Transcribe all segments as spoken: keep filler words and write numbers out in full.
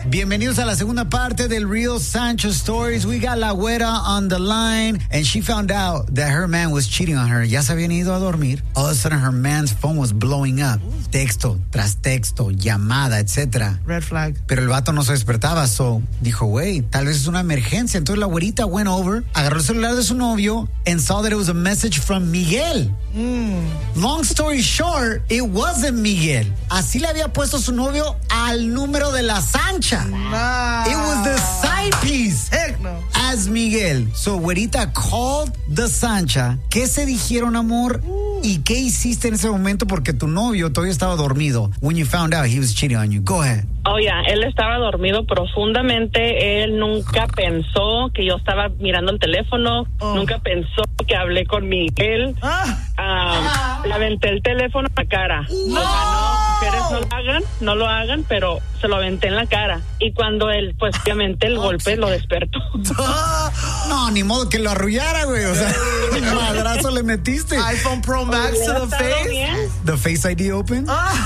Bienvenidos a la segunda parte del Real Sancho Stories. We got La Güera on the line, and she found out that her man was cheating on her. Ya se habían ido a dormir. All of a sudden, her man's phone was blowing up. Texto tras texto, llamada, etcétera. Red flag. Pero el vato no se despertaba, so dijo, güey, tal vez es una emergencia. Entonces la güerita went over, agarró el celular de su novio, and saw that it was a message from Miguel. Mm. Long story short, it wasn't Miguel. Así le había puesto su novio al número de la Sancha. Nah. It was the side piece. Heck no. As Miguel. So, güerita called the Sancha. ¿Qué se dijeron, amor? ¿Y qué hiciste en ese momento? Porque tu novio todavía estaba dormido when you found out he was cheating on you. Go ahead. Oh, ya, yeah. Él estaba dormido profundamente. Él nunca pensó que yo estaba mirando el teléfono. Oh. Nunca pensó que hablé con Miguel. Ah. Um, Ah. Le aventé el teléfono en la cara. No. O sea, no, mujeres no lo hagan, no lo hagan, pero se lo aventé en la cara. Y cuando él, pues obviamente el golpe lo despertó. No, ni modo que lo arrullara, güey. O sea, el madrazo le metiste. iPhone Pro Max to the face. Bien. The Face I D open.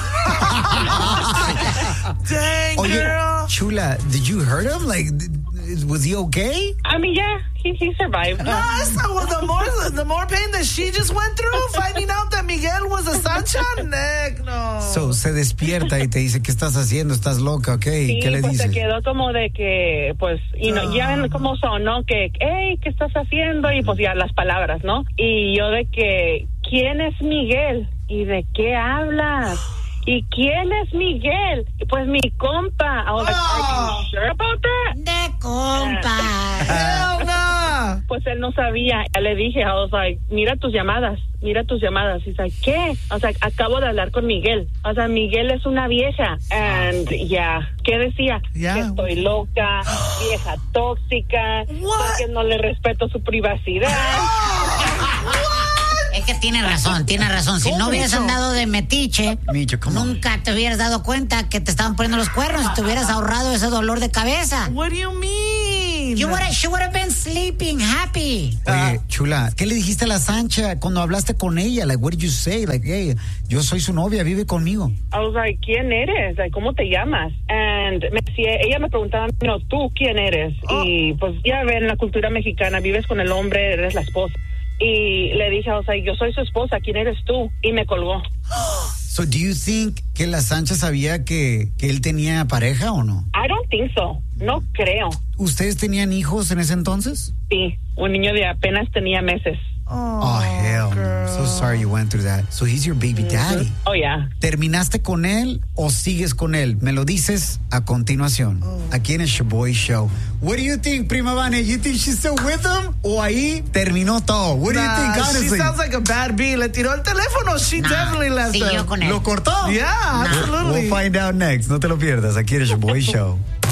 Dang, Oye, girl. Chula, did you hurt him? Like, was he okay? I mean, yeah, he, he survived. No, it's not, well, the more the more pain that she just went through, finding out that Miguel was a Sancha, heck no. So, se despierta y te dice, ¿qué estás haciendo? ¿Estás loca? Ok, Sí, ¿qué le pues dices? se quedó como de que, pues, y no, No. ya ven cómo son, ¿no? Que, hey, ¿qué estás haciendo? Y pues ya las palabras, ¿no? Y yo de que, ¿quién es Miguel? ¿Y de qué hablas? ¿Y quién es Miguel? Pues mi compa. I was like, are you sure about that? De compa. Hell no. Pues él no sabía. Ya le dije, I was like, mira tus llamadas, mira tus llamadas. Y dice, ¿qué? O sea, acabo de hablar con Miguel. O sea, Miguel es una vieja. And, ya, yeah. ¿Qué decía? Yeah. Que estoy loca, vieja tóxica, What? porque no le respeto su privacidad. Es que tiene razón, tiene razón. Si no hubieras andado de metiche, Micho, come on. nunca te hubieras dado cuenta que te estaban poniendo los cuernos y te hubieras ahorrado ese dolor de cabeza. What do you mean? You would she would have been sleeping happy. Oye, Chula, ¿qué le dijiste a la Sancha cuando hablaste con ella? Like, what did you say? Like, hey, yo soy su novia, vive conmigo. I was like, ¿quién eres? Like, ¿cómo te llamas? And me decía, ella me preguntaba, no, ¿tú quién eres? Oh. Y pues ya ven, la cultura mexicana, vives con el hombre, eres la esposa. Y le dije, o sea, yo soy su esposa, ¿quién eres tú? Y me colgó. So, do you think que la Sancha sabía que, que él tenía pareja o no? I don't think so. No creo. ¿Ustedes tenían hijos en ese entonces? Sí, un niño de apenas tenía meses. Oh, Oh, hell. girl. I'm so sorry you went through that. So, he's your baby daddy. Oh, yeah. ¿Terminaste con él o sigues con él? Me lo dices a continuación. Aquí en el Shaboy Show. What do you think, Prima Vane? You think she's still with him? ¿O ahí terminó todo? What do you Nah, think, she honestly? sounds like a bad bee. Le tiró el teléfono. She Nah, definitely left siguió him. con él. ¿Lo cortó? Yeah, absolutely. We'll find out next. No te lo pierdas. Aquí en el Shaboy Show.